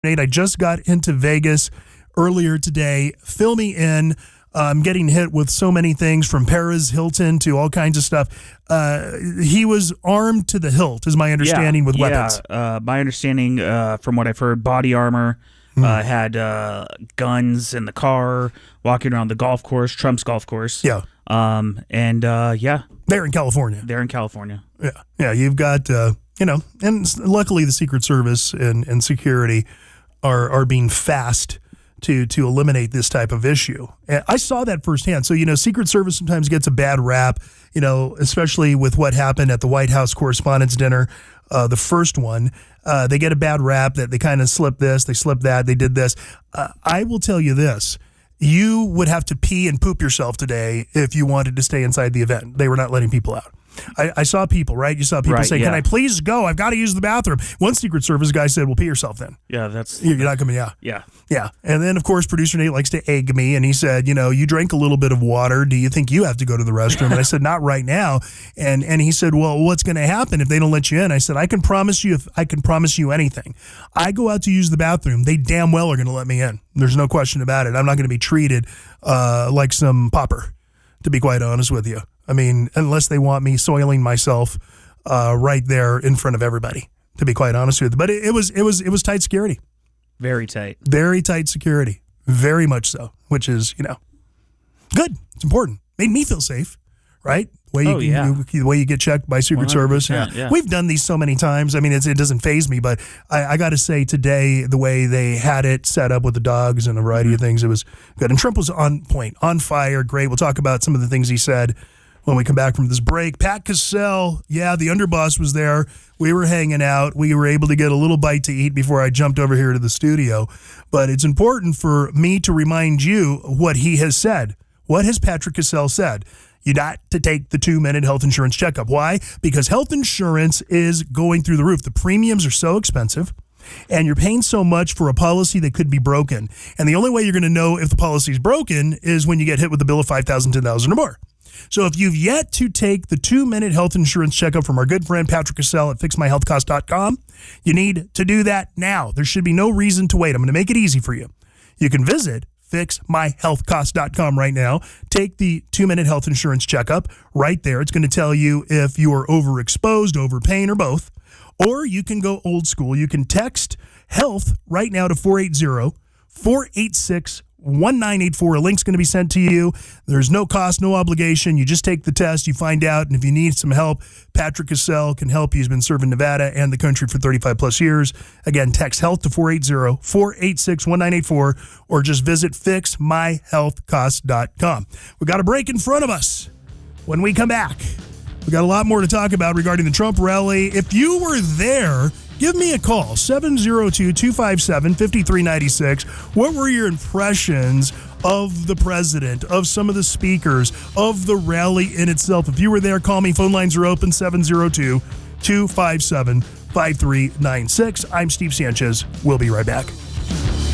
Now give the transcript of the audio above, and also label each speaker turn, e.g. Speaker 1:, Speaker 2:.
Speaker 1: Nate, I just got into Vegas earlier today, filming in. I'm getting hit with so many things from Perez Hilton to all kinds of stuff. He was armed to the hilt, is my understanding, with weapons.
Speaker 2: My understanding, from what I've heard, body armor, had guns in the car, walking around the golf course, Trump's golf course.
Speaker 1: Yeah.
Speaker 2: They're
Speaker 1: in California.
Speaker 2: They're in California.
Speaker 1: Yeah, you've got, and luckily the Secret Service and security are being fast to eliminate this type of issue. And I saw that firsthand. So, Secret Service sometimes gets a bad rap, especially with what happened at the White House Correspondents' Dinner, the first one. They get a bad rap that they kind of slipped this, they slipped that, they did this. I will tell you this. You would have to pee and poop yourself today if you wanted to stay inside the event. They were not letting people out. I saw people, right? You saw people saying, Can I please go? I've got to use the bathroom. One Secret Service guy said, well, pee yourself then.
Speaker 2: Yeah,
Speaker 1: You're not coming,
Speaker 2: Yeah.
Speaker 1: And then, of course, producer Nate likes to egg me, and he said, you drank a little bit of water. Do you think you have to go to the restroom? And I said, not right now. And he said, well, what's going to happen if they don't let you in? I said, I can promise you anything. I go out to use the bathroom, they damn well are going to let me in. There's no question about it. I'm not going to be treated like some pauper, to be quite honest with you. I mean, unless they want me soiling myself right there in front of everybody, to be quite honest with you. But it was tight security.
Speaker 2: Very tight.
Speaker 1: Very tight security. Very much so, which is, good. It's important. Made me feel safe, right? The way you get checked by Secret Service.
Speaker 2: Yeah.
Speaker 1: We've done these so many times. I mean, it doesn't faze me, but I got to say today, the way they had it set up with the dogs and a variety of things, it was good. And Trump was on point, on fire, great. We'll talk about some of the things he said when we come back from this break. Pat Cassell, the underboss was there. We were hanging out. We were able to get a little bite to eat before I jumped over here to the studio. But it's important for me to remind you what he has said. What has Patrick Cassell said? You got to take the 2-minute health insurance checkup. Why? Because health insurance is going through the roof. The premiums are so expensive, and you're paying so much for a policy that could be broken. And the only way you're going to know if the policy is broken is when you get hit with a bill of $5,000, $10,000 or more. So if you've yet to take the 2-minute health insurance checkup from our good friend Patrick Cassell at fixmyhealthcost.com, you need to do that now. There should be no reason to wait. I'm going to make it easy for you. You can visit fixmyhealthcost.com right now. Take the 2-minute health insurance checkup right there. It's going to tell you if you are overexposed, overpaying, or both. Or you can go old school. You can text HEALTH right now to 480-486-1984. A link's going to be sent to you. There's no cost, no obligation. You just take the test, you find out, and if you need some help, Patrick Cassell can help you. He's been serving Nevada and the country for 35 plus years. Again, text HEALTH to 480-486-1984 or just visit fixmyhealthcost.com. We got a break in front of us. When we come back, we got a lot more to talk about regarding the Trump rally. If you were there, give me a call, 702-257-5396. What were your impressions of the president, of some of the speakers, of the rally in itself? If you were there, call me. Phone lines are open, 702-257-5396. I'm Steve Sanchez. We'll be right back.